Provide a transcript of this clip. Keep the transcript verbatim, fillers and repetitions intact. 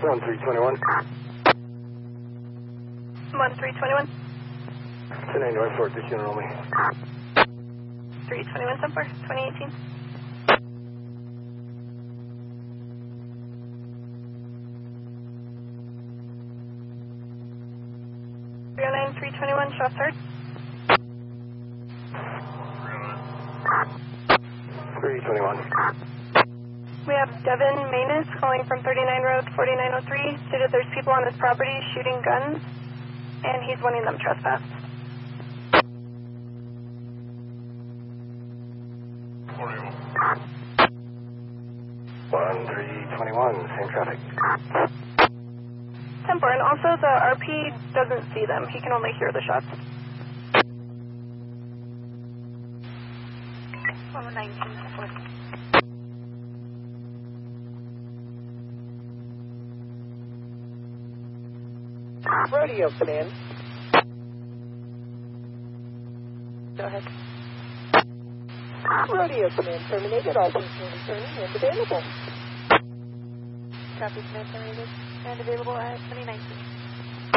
one three twenty-one. one three twenty-one. ten eight North Fork, this unit only. three twenty-one, ten four, twenty eighteen. three oh nine, three twenty-one, shots heard. three twenty-one. We have Devin Manus calling from thirty-nine Road, forty-nine oh three. Stated there's people on his property shooting guns, and he's wanting them trespassed. one three twenty-one, same traffic. ten four, and also the R P doesn't see them. He can only hear the shots. one nineteen, Rodeo command. Go ahead. Rodeo command terminated. All personnel returning and available. Copy, command terminated and available at twenty nineteen.